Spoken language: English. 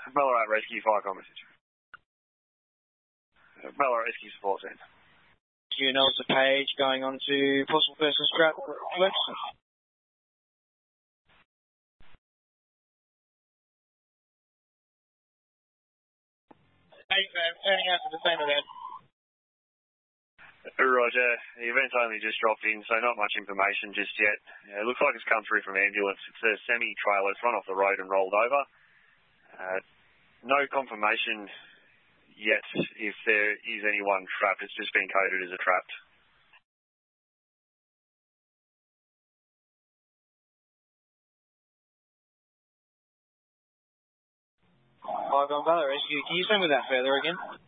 Ballarat Rescue, fire message. Ballarat Rescue Support Centre. Do you know it's a page going on to possible person's trap? Hey, turning out to the same event. Roger. The event's only just dropped in, so not much information just yet. It looks like it's come through from ambulance. It's a semi-trailer. It's run off the road and rolled over. No confirmation yet if there is anyone trapped. It's just been coded as a trapped. I've gone Ballarat Rescue. Can you send me that further again?